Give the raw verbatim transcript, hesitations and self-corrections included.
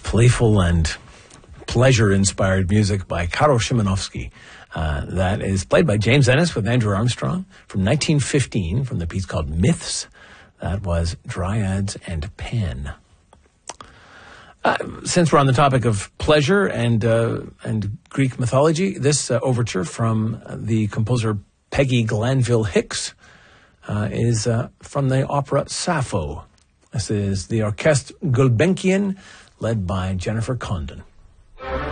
playful and pleasure-inspired music by Karo Szymanowski. Uh, that is played by James Ennis with Andrew Armstrong from nineteen fifteen from the piece called Myths. That was Dryads and Pan. Uh, since we're on the topic of pleasure and uh, and Greek mythology, this uh, overture from the composer Peggy Glanville Hicks uh, is uh, from the opera Sappho. This is the Orchestre Gulbenkian, led by Jennifer Condon.